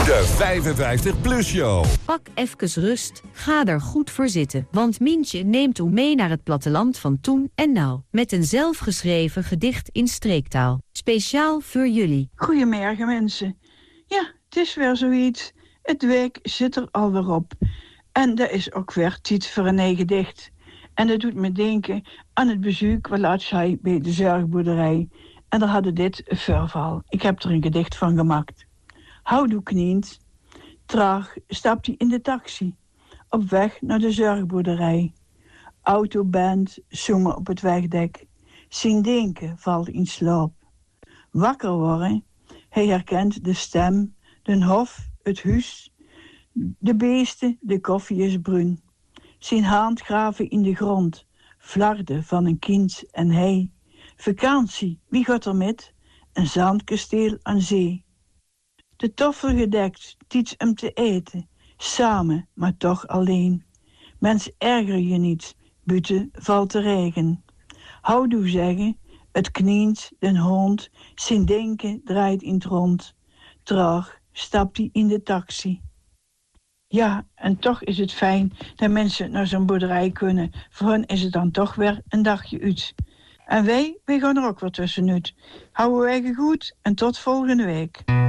De 55 Plus Show. Pak even rust, ga er goed voor zitten. Want Mientje neemt u mee naar het platteland van toen en nou. Met een zelfgeschreven gedicht in streektaal. Speciaal voor jullie. Goedemorgen mensen. Ja, het is weer zoiets. Het week zit er alweer op. En dat is ook weer tijd voor een nieuw gedicht. En dat doet me denken aan het bezoek wat laatst hij bij de zorgboerderij. En daar hadden dit een voorval. Ik heb er een gedicht van gemaakt. Houdoe kniend. Traag stapt hij in de taxi. Op weg naar de zorgboerderij. Autoband zongen op het wegdek. Zijn denken valt in slaap. Wakker worden. Hij herkent de stem. Den hof, het huis. De beesten, de koffie is bruin. Zijn hand graven in de grond. Flarden van een kind en hij. Vakantie, wie gaat er met? Een zandkasteel aan zee. De toffel gedekt, iets om te eten. Samen, maar toch alleen. Mens, erger je niet, buiten valt de regen. Houdoe zeggen, het knient, den hond. Zijn denken draait in het rond. Traag stapt hij in de taxi. Ja, en toch is het fijn dat mensen naar zo'n boerderij kunnen. Voor hen is het dan toch weer een dagje uit. En wij gaan er ook weer tussenuit. Houden wij goed en tot volgende week.